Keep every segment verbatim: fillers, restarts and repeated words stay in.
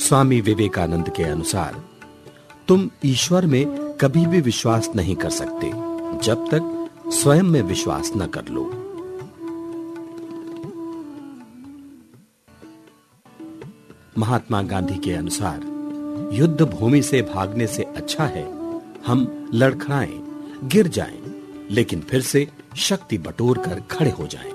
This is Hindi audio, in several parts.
स्वामी विवेकानंद के अनुसार तुम ईश्वर में कभी भी विश्वास नहीं कर सकते जब तक स्वयं में विश्वास न कर लो। महात्मा गांधी के अनुसार युद्ध भूमि से भागने से अच्छा है हम लड़खड़ाएं, गिर जाएं, लेकिन फिर से शक्ति बटोर कर खड़े हो जाएं।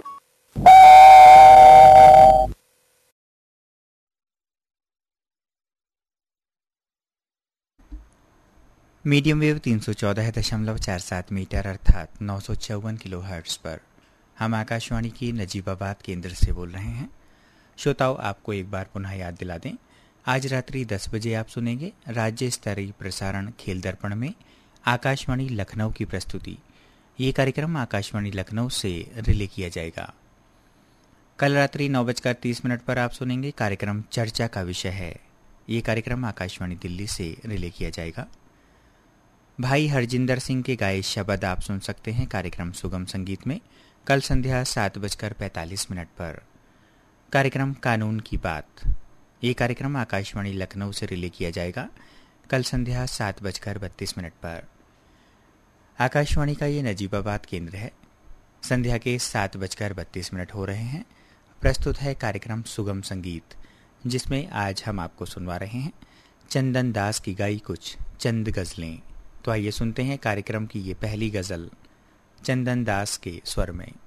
मीडियम वेव तीन सौ चौदह दशमलव चार सात मीटर अर्थात नौ सौ चौवन किलो हर्ट्ज पर हम आकाशवाणी की नजीबाबाद केंद्र से बोल रहे हैं। श्रोताओं, आपको एक बार पुनः याद दिला दें, आज रात्रि दस बजे आप सुनेंगे राज्य स्तरीय प्रसारण खेल दर्पण में आकाशवाणी लखनऊ की प्रस्तुति। ये कार्यक्रम आकाशवाणी लखनऊ से रिले किया जाएगा। कल रात्रि नौ बजकर तीस मिनट पर आप सुनेंगे कार्यक्रम चर्चा का विषय है। ये कार्यक्रम आकाशवाणी दिल्ली से रिले किया जाएगा। भाई हरजिंदर सिंह के गाए शब्द आप सुन सकते हैं कार्यक्रम सुगम संगीत में कल संध्या सात बजकर पैंतालीस मिनट पर। कार्यक्रम कानून की बात, ये कार्यक्रम आकाशवाणी लखनऊ से रिले किया जाएगा कल संध्या सात बजकर बत्तीस मिनट पर। आकाशवाणी का ये नजीबाबाद केंद्र है। संध्या के सात बजकर बत्तीस मिनट हो रहे हैं। प्रस्तुत है कार्यक्रम सुगम संगीत, जिसमें आज हम आपको सुनवा रहे हैं चंदन दास की गाई कुछ चंद गजलें। तो आइए सुनते हैं कार्यक्रम की ये पहली गजल चंदन दास के स्वर में।